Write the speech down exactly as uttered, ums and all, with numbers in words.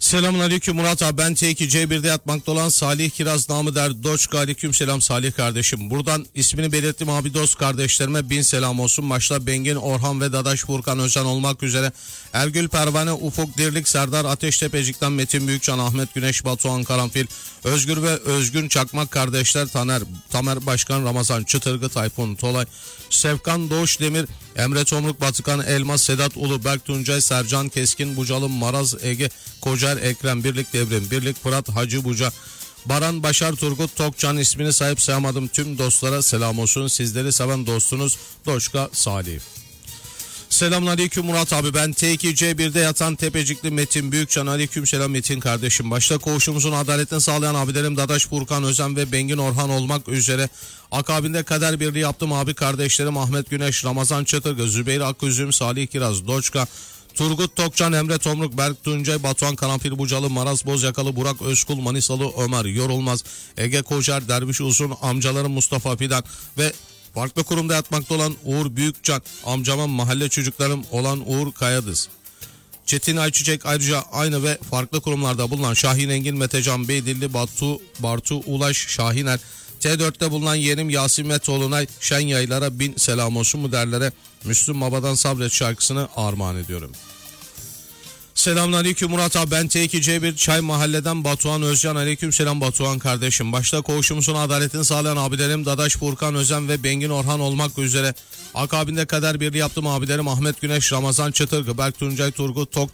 Selamünaleyküm Murat abi, ben T iki C bir'de yatmakta olan Salih Kiraz namı der Doçka. Aleyküm selam Salih kardeşim. Buradan ismini belirttim abi dost kardeşlerime bin selam olsun. Başta Bengin, Orhan ve Dadaş Furkan Özen olmak üzere Ergül Pervane, Ufuk Dirlik, Serdar Ateştepecik'ten Metin Büyükcan, Ahmet Güneş, Batuhan Karanfil, Özgür ve Özgün Çakmak kardeşler, Taner, Tamer Başkan, Ramazan Çıtırgı, Tayfun Tolay, Sevkan Doğuş Demir, Emre Tomruk, Batıkan Elmas, Sedat Ulu, Berk Tuncay, Sercan Keskin, Bucalı, Maraz Ege, Kocar, Ekrem, Birlik Devrim, Birlik Fırat, Hacı Buca, Baran Başar, Turgut Tokcan, ismini sahip sayamadım tüm dostlara selam olsun. Sizleri seven dostunuz Doçka Salih. Selamünaleyküm Murat abi, ben T iki C bir'de yatan Tepecikli Metin Büyükcan. Aleyküm selam Metin kardeşim. Başta koğuşumuzun adaletini sağlayan abilerim Dadaş Furkan Özen ve Bengin Orhan olmak üzere akabinde kader birliği yaptım abi kardeşlerim Ahmet Güneş, Ramazan Çıtırgı, Zübeyir Aküzüm, Salih Kiraz, Doçka, Turgut Tokcan, Emre Tomruk, Berk Tuncay, Batuhan Karanfil, Bucalı, Maraz Bozyakalı, Burak Özkul, Manisalı Ömer Yorulmaz, Ege Kocar, Derviş Uzun, amcalarım Mustafa Fidan ve farklı kurumda yatmakta olan Uğur Büyükcan, amcama mahalle çocuklarım olan Uğur Kayadız, Çetin Ayçiçek, ayrıca aynı ve farklı kurumlarda bulunan Şahin Engin, Metecan Beydilli, Batu, Bartu Ulaş, Şahiner, T dört'te bulunan yeğenim Yasin Metoğlu'na şen yaylara bin selam olsun mu derlere Müslüm Baba'dan Sabret şarkısını armağan ediyorum. Selamünaleyküm Murat abi, ben T iki C bir Çay Mahalle'den Batuhan Özcan. Aleyküm selam Batuhan kardeşim. Başta koğuşumuzun adaletini sağlayan abilerim Dadaş Furkan Özen ve Bengin Orhan olmak üzere akabinde kader birliği yaptım abilerim Ahmet Güneş, Ramazan Çıtırgı, Berk Tuncay, Turgut Tok